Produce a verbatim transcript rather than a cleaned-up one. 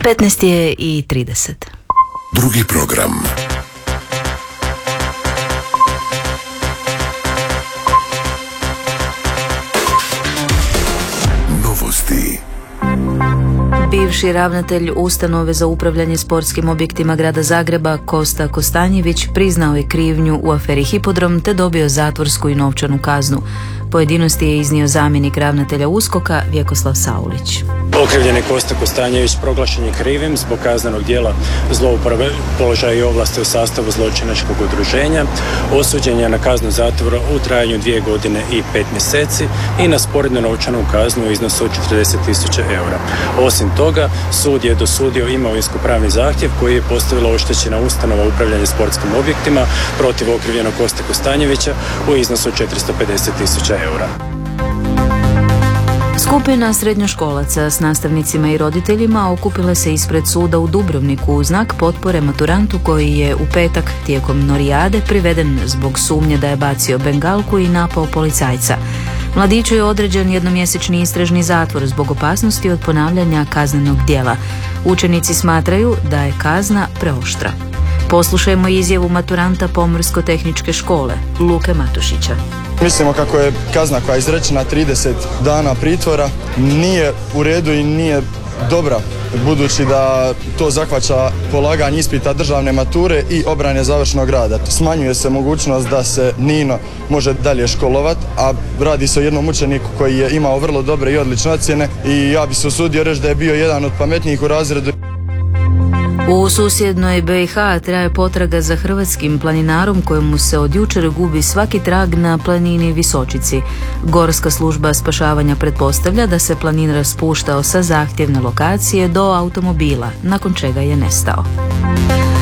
petnaest je i trideset. Drugi program. Novosti. Bivši ravnatelj Ustanove za upravljanje sportskim objektima grada Zagreba Kosta Kostanjević priznao je krivnju u aferi Hipodrom te dobio zatvorsku i novčanu kaznu. Pojedinosti je iznio zamjenik ravnatelja USKOK-a Vjekoslav Saulić. Okrivljeni Kosta Kostanjević proglašen je krivim zbog kaznenog djela zlouporabe položaja i ovlasti u sastavu zločinačkog udruženja. Osuđen je na kaznu zatvora u trajanju dvije godine i pet mjeseci i na sporednu novčanu kaznu u iznosu od četrdeset tisuća eura. Osim toga, sud je dosudio imovinsko-pravni zahtjev koji je postavila oštećena ustanova upravljanja sportskim objektima protiv okrivljenog Koste Kostanjevića u iznosu od četiristo pedeset tisuća eura. Skupina srednjoškolaca s nastavnicima i roditeljima okupila se ispred suda u Dubrovniku u znak potpore maturantu koji je u petak tijekom norijade priveden zbog sumnje da je bacio bengalku i napao policajca. Mladiću je određen jednomjesečni istražni zatvor zbog opasnosti od ponavljanja kaznenog djela. Učenici smatraju da je kazna preoštra. Poslušajmo izjavu maturanta Pomorsko-tehničke škole Luke Matušića. Mislimo kako je kazna koja je izrečena trideset dana pritvora nije u redu i nije dobra, budući da to zahvaća polaganje ispita državne mature i obrane završnog rada. Smanjuje se mogućnost da se Nino može dalje školovat, a radi se o jednom učeniku koji je imao vrlo dobre i odlične ocjene i ja bi se usudio reći da je bio jedan od pametnijih u razredu. U susjednoj B i H traje potraga za hrvatskim planinarom kojemu se od jučer gubi svaki trag na planini Visočici. Gorska služba spašavanja pretpostavlja da se planinar spuštao sa zahtjevne lokacije do automobila, nakon čega je nestao.